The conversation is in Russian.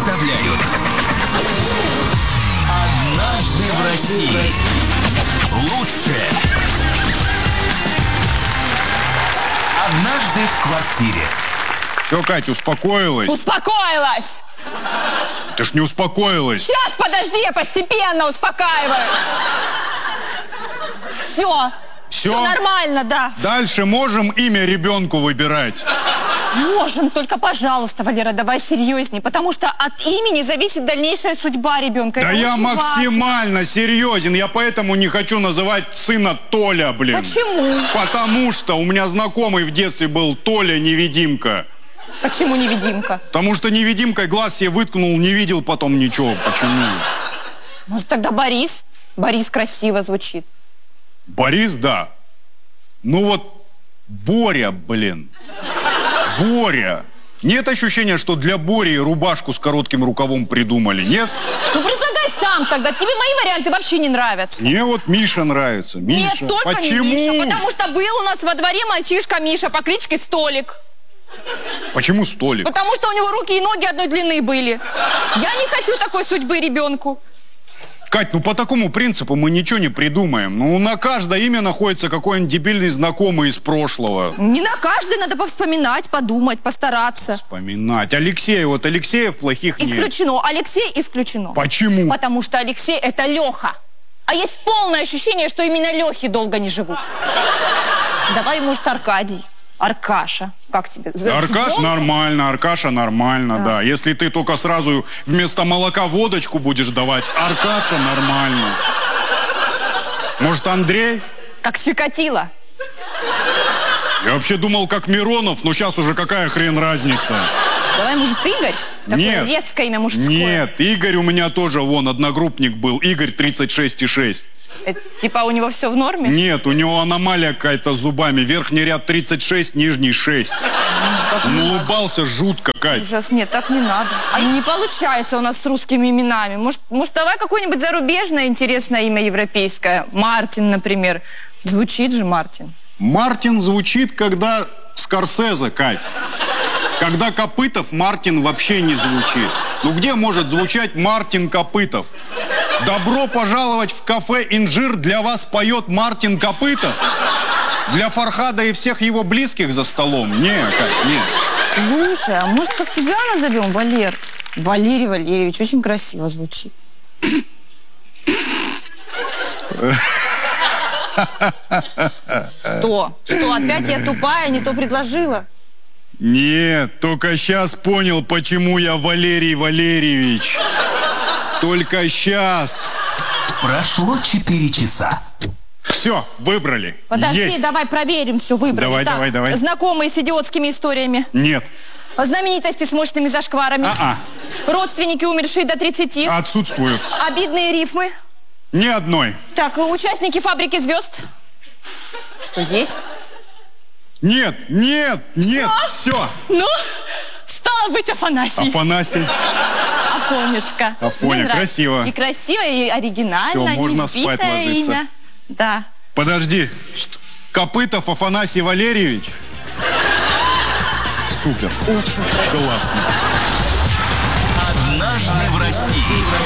представляют «Однажды в России». Лучшее. Однажды в квартире. Все, Катя, успокоилась? Успокоилась! Ты ж не успокоилась. Сейчас, подожди, я постепенно успокаиваюсь. Все. Все нормально, да. Дальше можем имя ребенку выбирать? Можем, только, пожалуйста, Валера, давай серьезней, потому что от имени зависит дальнейшая судьба ребенка. Да это я очень максимально серьезен, я поэтому не хочу называть сына Толя, блин. Почему? Потому что у меня знакомый в детстве был Толя-невидимка. Почему невидимка? Потому что невидимкой глаз себе выткнул, не видел потом ничего. Почему? Может, тогда Борис? Борис красиво звучит. Борис, да. Ну вот Боря, блин. Боря. Нет ощущения, что для Бори рубашку с коротким рукавом придумали, нет? Ну, предлагай сам тогда. Тебе мои варианты вообще не нравятся. Мне вот Миша нравится. Миша. Нет, только Почему? не Миша, потому что был у нас во дворе мальчишка Миша по кличке Столик. Почему Столик? Потому что у него руки и ноги одной длины были. Я не хочу такой судьбы ребенку. Кать, ну по такому принципу мы ничего не придумаем. Ну на каждое имя находится какой-нибудь дебильный знакомый из прошлого. Не на каждый надо повспоминать, подумать, постараться. Вспоминать. Алексей, вот Алексеев плохих нет. Исключено. Алексей исключено. Почему? Потому что Алексей — это Леха. А есть полное ощущение, что именно Лехи долго не живут. Давай, может, Аркадий. Аркаша. Как тебе? Аркаш нормально, Аркаша нормально, да. Если ты только сразу вместо молока водочку будешь давать, Аркаша нормально. Может, Андрей? Как Чикатило. Я вообще думал, как Миронов, но сейчас уже какая хрен разница? Давай, может, Игорь? Такое Нет. резкое имя мужское. Нет, Игорь у меня тоже, вон, одногруппник был. Игорь 36,6. Это, типа у него все в норме? Нет, у него аномалия какая-то с зубами. Верхний ряд 36, нижний 6. Он улыбался жутко, Кать. Ужас, нет, так не надо. А не получается у нас с русскими именами. Может, давай какое-нибудь зарубежное интересное имя европейское? Мартин, например. Звучит же Мартин. Мартин звучит, когда Скорсезе, Кать. Когда Копытов, Мартин вообще не звучит. Ну где может звучать Мартин Копытов? Добро пожаловать в кафе «Инжир», для вас поет Мартин Копытов? Для Фархада и всех его близких за столом? Нет, Кать, нет. Слушай, а может, как тебя назовем, Валер? Валерий Валерьевич, очень красиво звучит. Что? Что, опять я тупая, не то предложила? Нет, только сейчас понял, почему я Валерий Валерьевич. Только сейчас. Прошло 4 часа. Все, выбрали. Подожди, Есть. давай проверим, все выбрали. Давай. Знакомые с идиотскими историями. Нет. Знаменитости с мощными зашкварами. Родственники, умершие до 30. Отсутствуют. Обидные рифмы. Ни одной. Так, участники «Фабрики звезд». Что, есть? Нет. Все. Ну, стало быть, Афанасий. Афанасий. Афонюшка. Афоня, Мне нравится. красиво. И красиво, и оригинально, Всё, можно неизбитое спать ложиться. имя. Да. Подожди. Копытов Афанасий Валерьевич? Супер. Очень красиво. Классно. «Однажды в России».